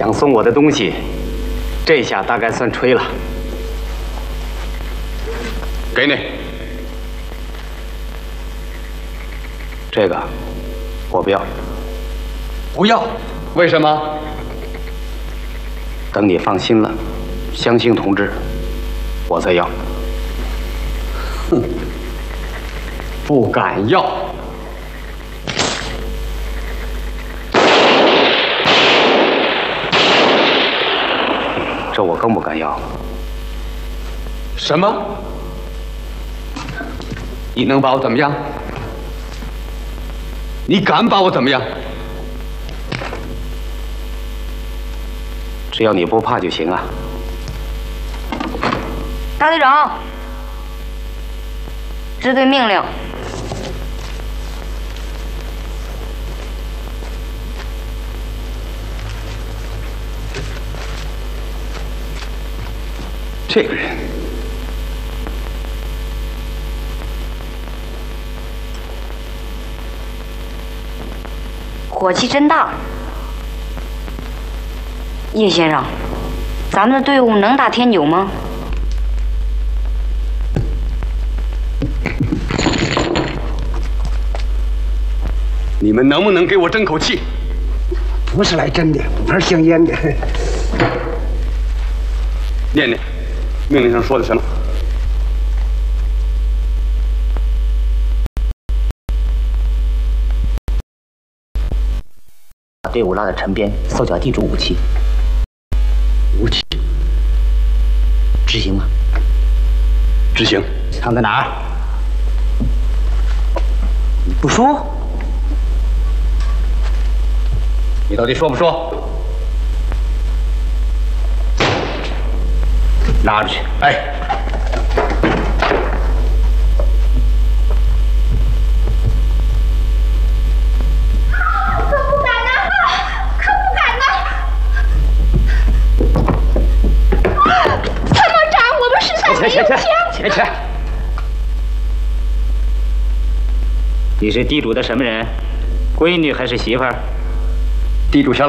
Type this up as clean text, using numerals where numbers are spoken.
想送我的东西，这下大概算吹了。 给你。 这个我不要。 不要？为什么？ 等你放心了，相信同志，我再要。 哼，不敢要。 这我更不敢要。 什么？你能把我怎么样？你敢把我怎么样？ 只要你不怕就行啊。 大队长，支队命令。 这个人， 火气真大。叶先生，咱们的队伍能打天9吗？ 你们能不能给我争口气？ 不是来真的，不是香烟的。 念念，命令上说的什么？ 把队伍拉到城边，搜缴地主武器。 武器？ 执行吗？ 执行。 枪在哪儿？你不说？ 你到底说不说？ 拉出去！ 哎， 可不敢呐！可不敢呐！参谋长，我们实在没有枪。 起来！ 你是地主的什么人？闺女还是媳妇儿？ 地主小